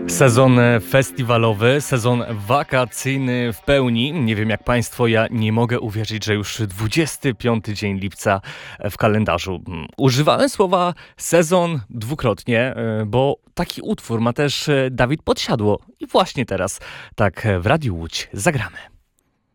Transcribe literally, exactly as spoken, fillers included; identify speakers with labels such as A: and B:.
A: Sezon festiwalowy, sezon wakacyjny w pełni. Nie wiem jak Państwo, ja nie mogę uwierzyć, że już dwudziesty piąty dzień lipca w kalendarzu. Używałem słowa sezon dwukrotnie, bo taki utwór ma też Dawid Podsiadło. I właśnie teraz tak w Radiu Łódź zagramy.